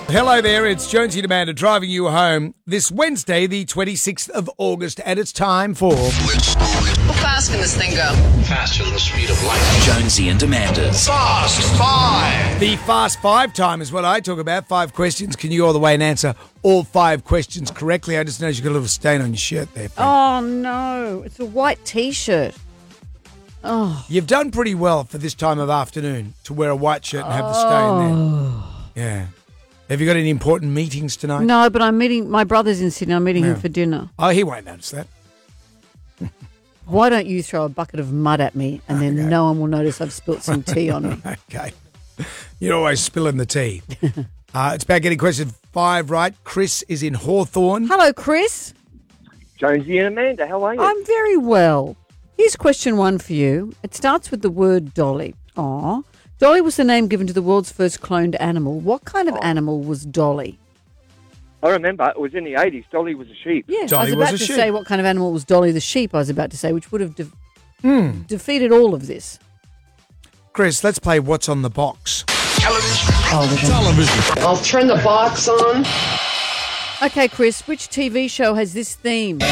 Hello there, it's Jonesy and Amanda driving you home this Wednesday, the 26th of August, and it's time for... How fast can this thing go? Faster than the speed of light. Jonesy and Amanda's Fast Five. The Fast Five time is what I talk about. 5 questions. Can you all the way and answer all 5 questions correctly? I just noticed you've got a little stain on your shirt there. Friend. Oh, no. It's a white T-shirt. Oh. You've done pretty well for this time of afternoon to wear a white shirt and have the stain there. Yeah. Have you got any important meetings tonight? No, but I'm meeting my brother's in Sydney. I'm meeting him for dinner. Oh, he won't notice that. Why don't you throw a bucket of mud at me and then no one will notice I've spilt some tea on me? Okay. You're always spilling the tea. It's about getting question 5 right. Chris is in Hawthorne. Hello, Chris. Jonesy and Amanda, how are you? I'm very well. Here's question 1 for you. It starts with the word dolly. Aw. Dolly was the name given to the world's first cloned animal. What kind of animal was Dolly? I remember it was in the 80s. Dolly was a sheep. Yeah, Dolly I was was about a to sheep. say what kind of animal was Dolly the sheep, I was about to say, which would have defeated all of this. Chris, let's play What's on the Box. Television. I'll turn the box on. Okay, Chris, which TV show has this theme?